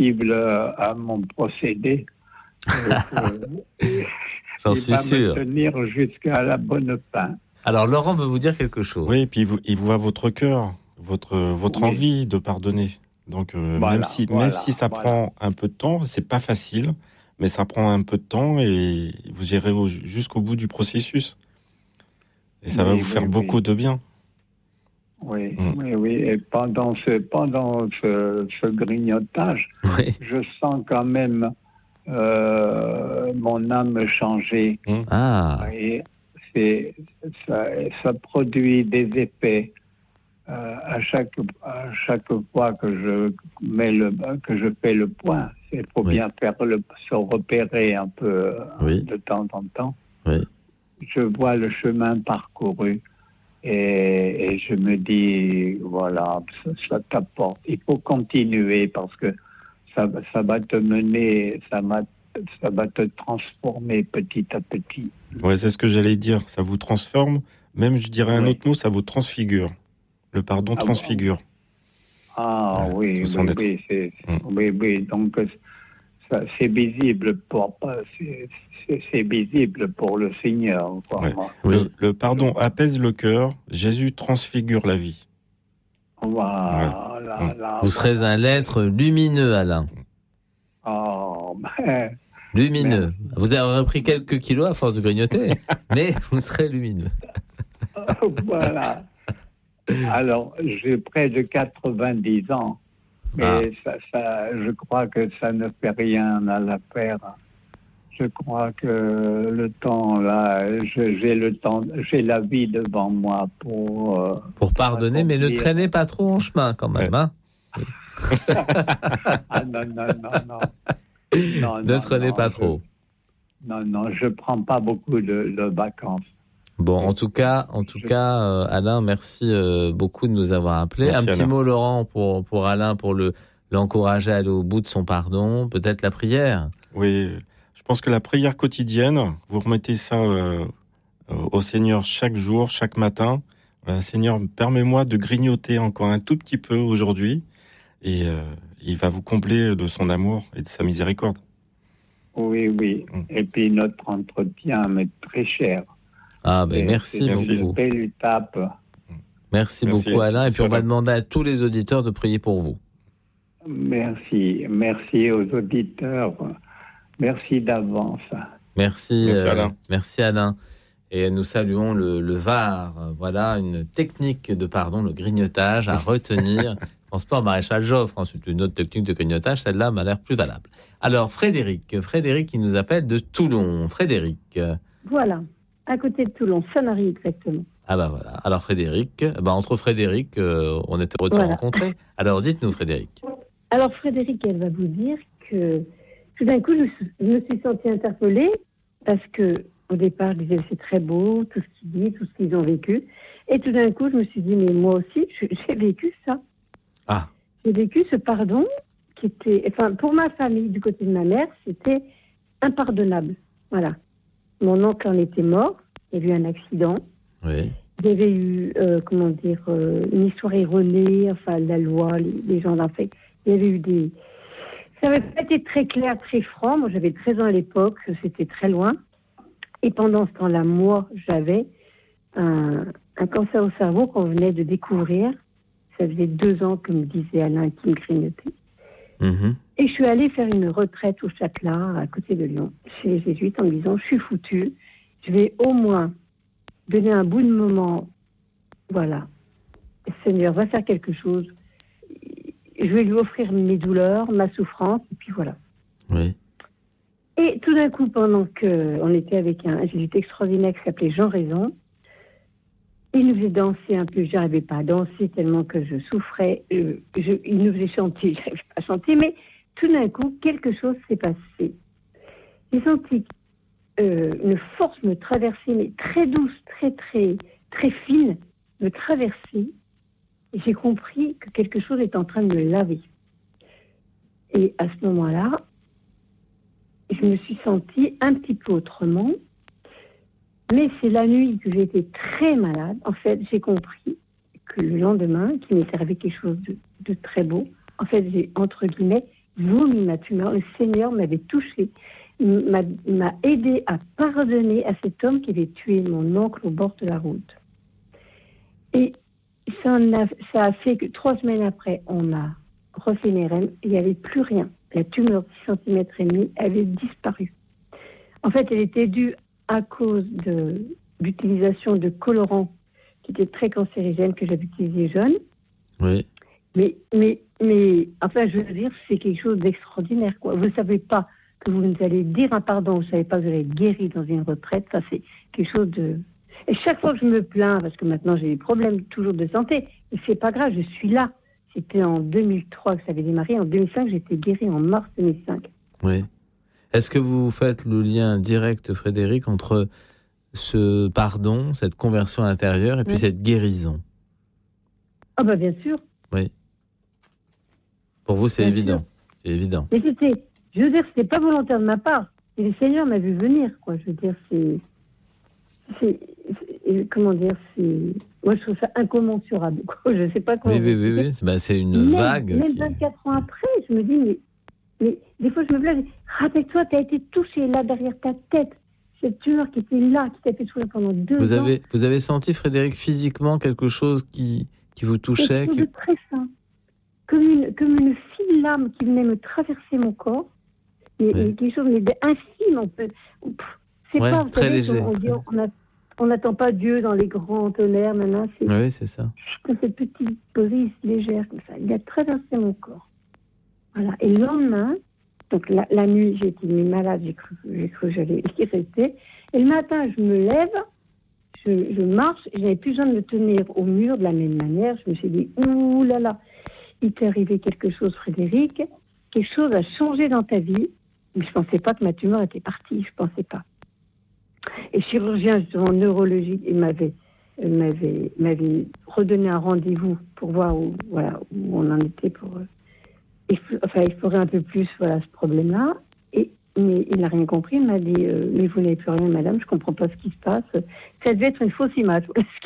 sensible à mon procédé. J'en suis sûr. Il va me tenir jusqu'à la bonne fin. Alors, Laurent veut vous dire quelque chose. Oui, et puis il voit votre cœur, votre envie de pardonner. Donc, même si ça prend un peu de temps, c'est pas facile, mais ça prend un peu de temps et vous irez jusqu'au bout du processus. Et ça va vous faire beaucoup de bien. Oui. Et pendant ce grignotage, je sens quand même mon âme changer. Et ça produit des effets à chaque fois que je fais le point. Il faut bien se repérer un peu de temps en temps. Oui. Je vois le chemin parcouru et je me dis, voilà, ça t'apporte. Il faut continuer parce que ça va te mener, ça va te transformer petit à petit. Ouais, c'est ce que j'allais dire. Ça vous transforme. Même, je dirais un autre mot, ça vous transfigure. Le pardon transfigure. Oui. Donc, c'est visible c'est visible pour le Seigneur. Le pardon apaise le cœur. Jésus transfigure la vie. Vous serez un être lumineux, Alain. Lumineux. Merci. Vous avez pris quelques kilos à force de grignoter, mais vous serez lumineux. Voilà. Alors, j'ai près de 90 ans, mais je crois que ça ne fait rien à l'affaire. Je crois que le temps, là, j'ai la vie devant moi pour pardonner, mais ne traînez pas trop en chemin quand même. Hein. Non. Ne traînez pas trop. Non, je prends pas beaucoup de vacances. Bon, en tout cas, Alain, merci beaucoup de nous avoir appelés. Merci, un petit mot, Laurent, pour Alain, pour l'encourager à aller au bout de son pardon. Peut-être la prière. Oui, je pense que la prière quotidienne, vous remettez ça au Seigneur chaque jour, chaque matin. Seigneur, permets-moi de grignoter encore un tout petit peu aujourd'hui, et il va vous combler de son amour et de sa miséricorde. Oui. Et puis notre entretien m'est très cher. Merci beaucoup. C'est une belle étape. Merci beaucoup, Alain. Et puis on va demander à tous les auditeurs de prier pour vous. Merci aux auditeurs. Merci d'avance. Merci Alain. Merci Alain. Et nous saluons le VAR. Voilà une technique de pardon, le grignotage à retenir. Je pense pas au maréchal Joffre. Ensuite, une autre technique de grignotage, celle-là m'a l'air plus valable. Alors, Frédéric qui nous appelle de Toulon. Frédéric. Voilà, à côté de Toulon, Sanary exactement. Voilà. Alors, Frédéric, entre Frédéric, on est heureux de se rencontrer. Alors, dites-nous, Frédéric. Alors, Frédéric, elle va vous dire que tout d'un coup, je me suis sentie interpellée parce que au départ, je disais c'est très beau, tout ce qu'il dit, tout ce qu'ils ont vécu. Et tout d'un coup, je me suis dit, mais moi aussi, j'ai vécu ça. J'ai vécu ce pardon qui était, pour ma famille, du côté de ma mère, c'était impardonnable. Voilà. Mon oncle en était mort, il y a eu un accident. Oui. Il y avait eu, une histoire erronée, la loi, les gens l'ont fait. Il y avait eu ça n'avait pas été très clair, très franc. Moi, j'avais 13 ans à l'époque, c'était très loin. Et pendant ce temps-là, moi, j'avais un cancer au cerveau qu'on venait de découvrir. Ça faisait 2 ans que me disait Alain qui me grignotait. Mm-hmm. Et je suis allée faire une retraite au Châtelat, à côté de Lyon, chez les Jésuites, en me disant, je suis foutue, je vais au moins donner un bout de moment. Voilà. Le Seigneur va faire quelque chose. Je vais lui offrir mes douleurs, ma souffrance, et puis voilà. Oui. Et tout d'un coup, pendant qu'on était avec un jésuite extraordinaire qui s'appelait Jean Raison, il nous faisait danser un peu. Je n'arrivais pas à danser tellement que je souffrais. Il nous faisait chanter. Je n'arrivais pas à chanter, mais tout d'un coup, quelque chose s'est passé. J'ai senti une force me traverser, mais très douce, très, très, très fine, me traverser. Et j'ai compris que quelque chose est en train de me laver. Et à ce moment-là, je me suis sentie un petit peu autrement. Mais c'est la nuit que j'ai été très malade. En fait, j'ai compris que le lendemain, qu'il m'était arrivé quelque chose de très beau, en fait, j'ai, entre guillemets, vomi ma tumeur. Le Seigneur m'avait touché, m'a aidé à pardonner à cet homme qui avait tué mon oncle au bord de la route. Et ça a fait que 3 semaines après, on a refait une IRM, il n'y avait plus rien. La tumeur de 6,5 cm avait disparu. En fait, elle était due à cause de l'utilisation de colorants qui étaient très cancérigènes que j'avais utilisés jeune. Oui. Mais, enfin, je veux dire, c'est quelque chose d'extraordinaire, quoi. Vous ne savez pas que vous nous allez dire un pardon, vous ne savez pas que vous allez être guéri dans une retraite, ça c'est quelque chose de... Et chaque fois que je me plains, parce que maintenant j'ai des problèmes toujours de santé, mais c'est pas grave, je suis là. C'était en 2003 que ça avait démarré, en 2005 j'étais guérie en mars 2005. Oui. Est-ce que vous faites le lien direct, Frédéric, entre ce pardon, cette conversion intérieure et puis cette guérison? Ah bah bien sûr. Oui. Pour vous, c'est évident. Sûr. C'est évident. Mais je veux dire, c'était pas volontaire de ma part. Et le Seigneur m'a vu venir, quoi. Je veux dire, comment dire, moi je trouve ça incommensurable, quoi. Je sais pas comment. Oui. C'est une vague. Même 24 ans après, je me dis, mais des fois je me blague. Rappelle-toi, tu as été touché là derrière ta tête. Cette tumeur qui était là, qui t'a fait souffrir pendant 2 ans. Vous avez senti, Frédéric, physiquement quelque chose qui vous touchait? Quelque chose de très sain. Comme une fine lame qui venait me traverser mon corps. Mais quelque chose d'infime, on peut. C'est pas très léger. On n'attend pas Dieu dans les grands tonnerres, maintenant. Oui, c'est ça. C'est cette petite brise légère comme ça. Il a traversé mon corps. Voilà. Et le lendemain, donc la nuit, j'ai été malade, j'ai cru que j'allais y rester. Et le matin, je me lève, je marche, et je n'avais plus besoin de me tenir au mur de la même manière. Je me suis dit, ouh là là, il t'est arrivé quelque chose, Frédéric. Quelque chose a changé dans ta vie. Mais je ne pensais pas que ma tumeur était partie, je ne pensais pas. Et le chirurgien en neurologie, il m'avait redonné un rendez-vous pour voir où on en était. Explorer un peu plus ce problème-là. Mais il n'a rien compris. Il m'a dit mais vous n'avez plus rien, madame, je ne comprends pas ce qui se passe. Ça devait être une fausse image.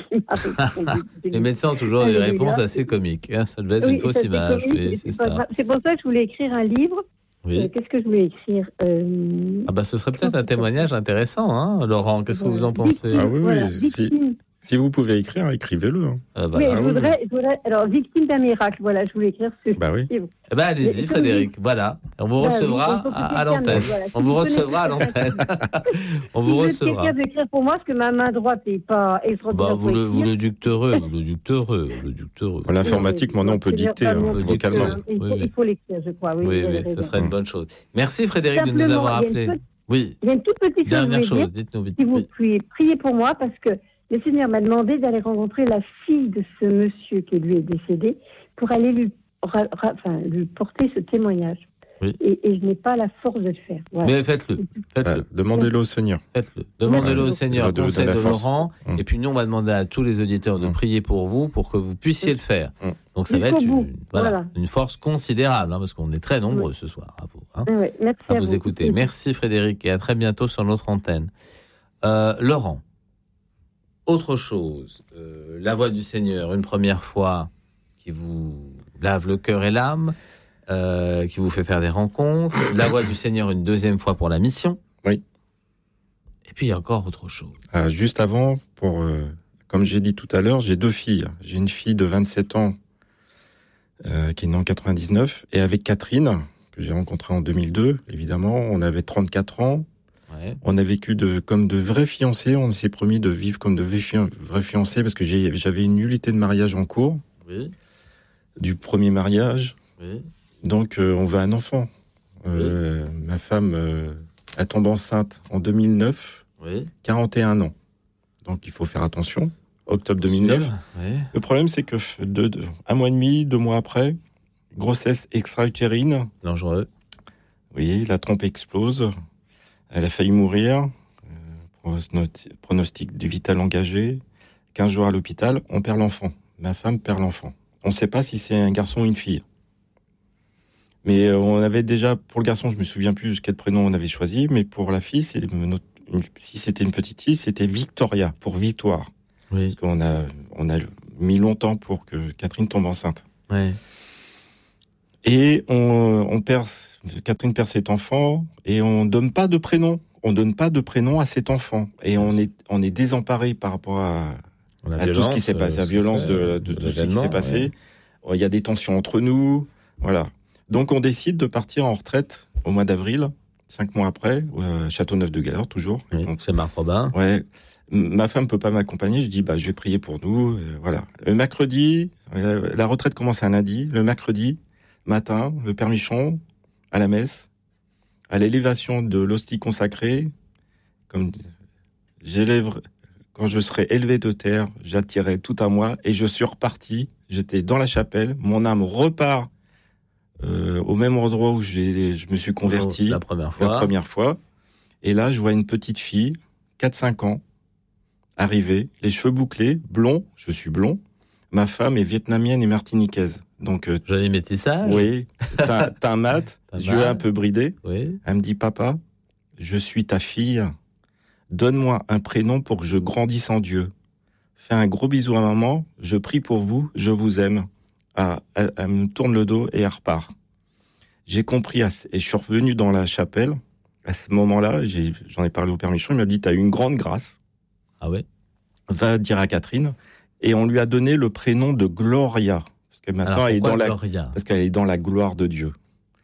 Les médecins ont toujours des réponses assez comiques. Ça devait être une fausse image. C'est pour ça que je voulais écrire un livre. Oui. Qu'est-ce que je voulais écrire ce serait peut-être un témoignage intéressant, hein, Laurent. Qu'est-ce que vous en pensez? Ah oui. Si vous pouvez écrire, écrivez-le. Mais je voudrais, alors, victime d'un miracle, je voulais écrire ce livre. Allez-y, Frédéric, voilà. On vous recevra à l'antenne. On vous recevra à l'antenne. On vous recevra. Quelqu'un peut écrire pour moi, parce que ma main droite n'est pas extraordinaire. Vous le dicterez. L'informatique, maintenant, on peut dicter vocalement. Il faut l'écrire, je crois. Oui, ce serait une bonne chose. Merci, Frédéric, de nous avoir appelés. Il y a une toute petite chose. Dites-nous vite. Si vous pouvez prier pour moi, parce que le Seigneur m'a demandé d'aller rencontrer la fille de ce monsieur qui lui est décédé pour aller lui porter ce témoignage. Oui. Et je n'ai pas la force de le faire. Voilà. Mais faites-le. Demandez-le au Seigneur. Demandez-le au Seigneur, conseil de Laurent. Et puis nous, on va demander à tous les auditeurs de prier pour vous, pour que vous puissiez le faire. Donc ça va être une force considérable, parce qu'on est très nombreux ce soir à vous. Merci à vous écouter. Merci Frédéric, et à très bientôt sur notre antenne. Laurent, autre chose, la voix du Seigneur, une première fois, qui vous lave le cœur et l'âme, qui vous fait faire des rencontres, la voix du Seigneur une deuxième fois pour la mission. Oui. Et puis il y a encore autre chose. Juste avant, comme j'ai dit tout à l'heure, j'ai 2 filles. J'ai une fille de 27 ans qui est née en 99, et avec Catherine, que j'ai rencontrée en 2002, évidemment, on avait 34 ans. Ouais. On a vécu comme de vrais fiancés. On s'est promis de vivre comme de vrais fiancés, parce que j'avais une nullité de mariage en cours. Oui. Du premier mariage. Oui. Donc, on veut un enfant. Ma femme, elle tombe enceinte en 2009, 41 ans. Donc, il faut faire attention. Octobre 2009. Oui. Le problème, c'est que 1 mois et demi, 2 mois après, grossesse extra-utérine. Dangereux. Oui, la trompe explose. Elle a failli mourir. Pronostic vital engagé. 15 jours à l'hôpital. On perd l'enfant. Ma femme perd l'enfant. On ne sait pas si c'est un garçon ou une fille. Mais on avait déjà, pour le garçon, je me souviens plus quel prénom on avait choisi, mais pour la fille, si c'était une petite fille, c'était Victoria, pour victoire. Oui. Parce qu'on a mis longtemps pour que Catherine tombe enceinte. Oui. Et Catherine perd cet enfant et on donne pas de prénom. On donne pas de prénom à cet enfant. Et on est désemparé par rapport à tout ce qui s'est passé, la violence de tout ce qui s'est passé. Ouais. Il y a des tensions entre nous. Voilà. Donc on décide de partir en retraite au mois d'avril, 5 mois après, Châteauneuf-de-Galeur, toujours. Oui, c'est Marc Robin. Ouais. Ma femme peut pas m'accompagner. Je dis, je vais prier pour nous. Voilà. Le mercredi, la retraite commence un lundi. Le mercredi matin, le Père Michon, à la messe, à l'élévation de l'hostie consacrée, comme j'élève, quand je serai élevé de terre, j'attirerai tout à moi, et je suis reparti. J'étais dans la chapelle. Mon âme repart au même endroit où je me suis converti la première fois. Et là, je vois une petite fille, 4-5 ans, arriver, les cheveux bouclés, blond, je suis blond. Ma femme est vietnamienne et martiniquaise. Donc, joli métissage. Oui, teint mat, yeux un peu bridés. Oui. Elle me dit, papa, je suis ta fille. Donne-moi un prénom pour que je grandisse en Dieu. Fais un gros bisou à maman. Je prie pour vous. Je vous aime. Elle me tourne le dos et elle repart. J'ai compris et je suis revenu dans la chapelle. À ce moment-là, j'en ai parlé au Père Michon. Il m'a dit, tu as eu une grande grâce. Ah ouais. Va dire à Catherine. Et on lui a donné le prénom de Gloria. Parce que maintenant, parce qu'elle est dans la gloire de Dieu.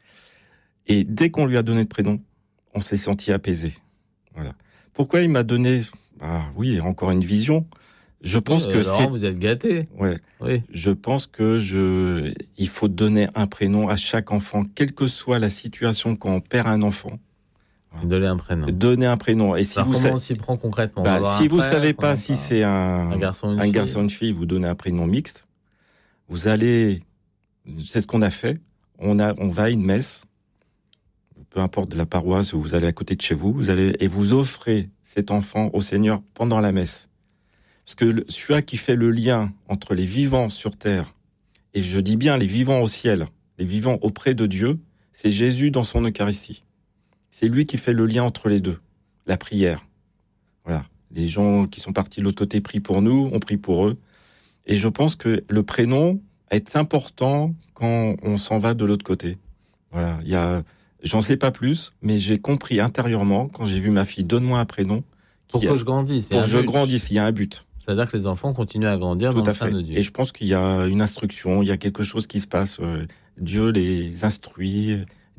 Et dès qu'on lui a donné le prénom, on s'est senti apaisé. Voilà. Pourquoi il m'a donné, oui, encore une vision. Je pense que Laurent, vous êtes gâté. Ouais. Oui. Je pense que il faut donner un prénom à chaque enfant, quelle que soit la situation quand on perd un enfant. Voilà. Donner un prénom. Donner un prénom. Et si alors, comment on s'y prend concrètement? Si vous savez pas si c'est un garçon ou une fille, vous donnez un prénom mixte. Vous allez, c'est ce qu'on a fait. On va à une messe. Peu importe de la paroisse où vous allez à côté de chez vous, et vous offrez cet enfant au Seigneur pendant la messe. Parce que celui qui fait le lien entre les vivants sur terre, et je dis bien les vivants au ciel, les vivants auprès de Dieu, c'est Jésus dans son Eucharistie. C'est lui qui fait le lien entre les deux, la prière. Voilà. Les gens qui sont partis de l'autre côté prient pour nous, on prie pour eux. Et je pense que le prénom est important quand on s'en va de l'autre côté. Voilà. J'en sais pas plus, mais j'ai compris intérieurement, quand j'ai vu ma fille, donne-moi un prénom. Pour que je grandisse. Pour que je grandisse, il y a un but. C'est-à-dire que les enfants continuent à grandir dans le sein de Dieu. Et je pense qu'il y a une instruction, il y a quelque chose qui se passe. Dieu les instruit.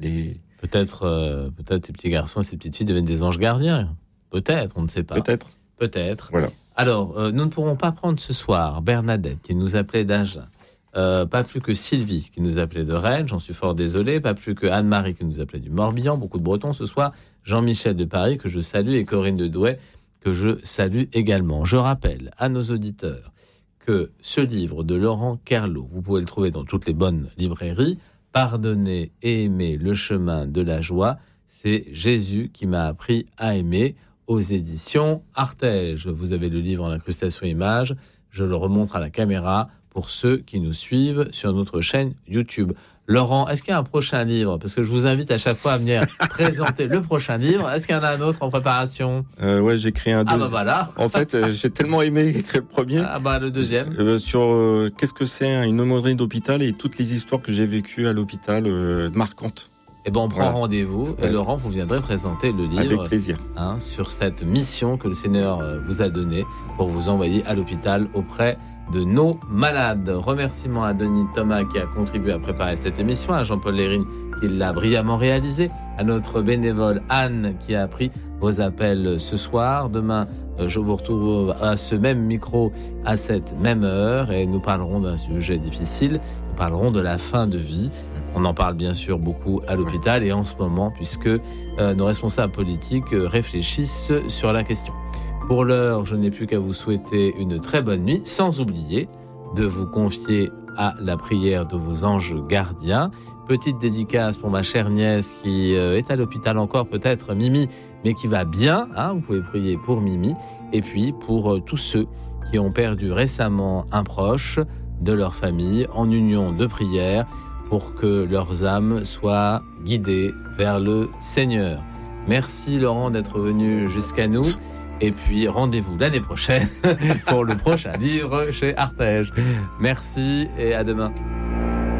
Peut-être ces petits garçons, ces petites filles deviennent des anges gardiens. Peut-être, on ne sait pas. Peut-être. Voilà. Alors, nous ne pourrons pas prendre ce soir Bernadette, qui nous appelait d'Agen. Pas plus que Sylvie qui nous appelait de Rennes, j'en suis fort désolé, pas plus que Anne-Marie qui nous appelait du Morbihan, beaucoup de Bretons ce soir, Jean-Michel de Paris que je salue et Corinne de Douai que je salue également. Je rappelle à nos auditeurs que ce livre de Laurent Kerlot, vous pouvez le trouver dans toutes les bonnes librairies, Pardonner et aimer le chemin de la joie, c'est Jésus qui m'a appris à aimer, aux éditions Artege. Vous avez le livre en incrustation image, je le remontre à la caméra pour ceux qui nous suivent sur notre chaîne YouTube. Laurent, est-ce qu'il y a un prochain livre? Parce que je vous invite à chaque fois à venir présenter le prochain livre. Est-ce qu'il y en a un autre en préparation? Ouais, j'ai écrit un deuxième. Voilà. En fait, j'ai tellement aimé écrire le premier. Le deuxième. Sur qu'est-ce que c'est une aumônerie d'hôpital et toutes les histoires que j'ai vécues à l'hôpital marquantes. On prend rendez-vous. Et Laurent, vous viendrez présenter le livre. Avec plaisir. Sur cette mission que le Seigneur vous a donnée pour vous envoyer à l'hôpital auprès de nos malades. Remerciements à Denis Thomas qui a contribué à préparer cette émission, à Jean-Paul Lérine qui l'a brillamment réalisé, à notre bénévole Anne qui a pris vos appels ce soir. Demain, je vous retrouve à ce même micro à cette même heure et nous parlerons d'un sujet difficile. Nous parlerons de la fin de vie. On en parle bien sûr beaucoup à l'hôpital et en ce moment puisque nos responsables politiques réfléchissent sur la question. Pour l'heure, je n'ai plus qu'à vous souhaiter une très bonne nuit, sans oublier de vous confier à la prière de vos anges gardiens. Petite dédicace pour ma chère nièce qui est à l'hôpital encore, peut-être Mimi, mais qui va bien. Vous pouvez prier pour Mimi. Et puis pour tous ceux qui ont perdu récemment un proche de leur famille, en union de prière, pour que leurs âmes soient guidées vers le Seigneur. Merci Laurent d'être venu jusqu'à nous. Et puis, rendez-vous l'année prochaine pour le prochain livre chez Artege. Merci et à demain.